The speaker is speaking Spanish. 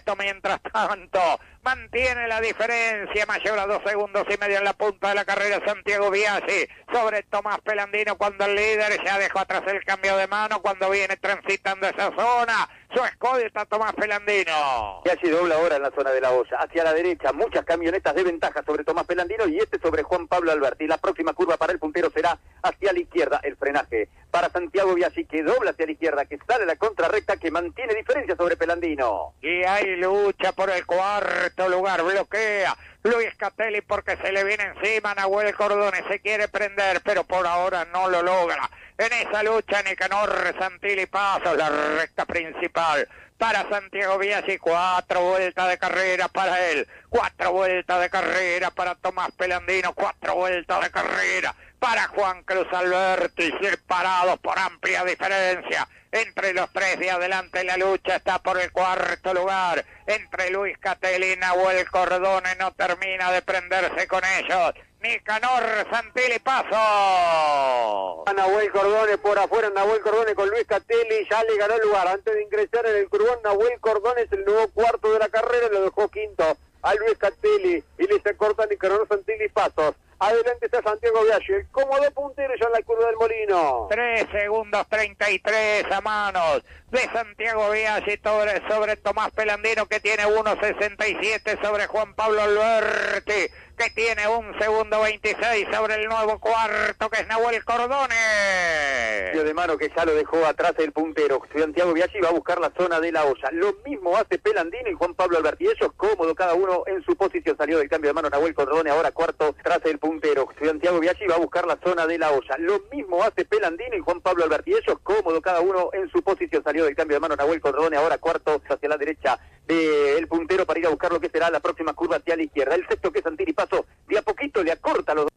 esto mientras tanto mantiene la diferencia mayor a 2 segundos y medio en la punta de la carrera Santiago Biasi sobre Tomás Pelandino, cuando el líder ya dejó atrás el cambio de mano, cuando viene transitando esa zona su escolta Tomás Pelandino. Biasi dobla ahora en la zona de la olla, hacia la derecha, muchas camionetas de ventaja sobre Tomás Pelandino y sobre Juan Pablo Alberti. La próxima curva para el puntero será hacia la izquierda, el frenaje para Santiago Biasi, que dobla hacia la izquierda, que sale a la contrarrecta, que mantiene diferencia sobre Pelandino. Y hay lucha por el cuarto lugar, bloquea Luis Catelli porque se le viene encima Nahuel Cordone, se quiere prender, pero por ahora no lo logra. En esa lucha Nicanor Santilli Pasos, la recta principal para Santiago Biasi, 4 vueltas de carrera para él, 4 vueltas de carrera para Tomás Pelandino, 4 vueltas de carrera para Juan Cruz Alberti, separados por amplia diferencia. Entre los tres de adelante la lucha está por el cuarto lugar. Entre Luis Catelli y Nahuel Cordone, no termina de prenderse con ellos. Nicanor Santilli Paso. Nahuel Cordone por afuera, Nahuel Cordone con Luis Catelli, ya le ganó el lugar. Antes de ingresar en el curbón, Nahuel Cordone es el nuevo cuarto de la carrera, lo dejó quinto a Luis Catelli y le se corta Nicanor Santilli Pasos. Adelante está Santiago Biasi, el cómodo puntero ya en la curva del Molino. 3 segundos 33 a manos de Santiago Biasi sobre Tomás Pelandino, que tiene 1.67 sobre Juan Pablo Alberti, que tiene 1 segundo 26 sobre el nuevo cuarto, que es Nahuel Cordone. De mano que ya lo dejó atrás el puntero. Santiago Biasi va a buscar la zona de la olla. Lo mismo hace Pelandino y Juan Pablo Alberti. Ellos cómodo, cada uno en su posición. Salió del cambio de mano Nahuel Cordone, ahora cuarto tras el puntero. Santiago Biasi va a buscar la zona de la olla. Lo mismo hace Pelandino y Juan Pablo Alberti. Ellos cómodo, cada uno en su posición. Salió del cambio de mano Nahuel Cordone, ahora cuarto hacia la derecha del puntero para ir a buscar lo que será la próxima curva hacia la izquierda. El sexto, que es Santilli Paso, de a poquito le acorta los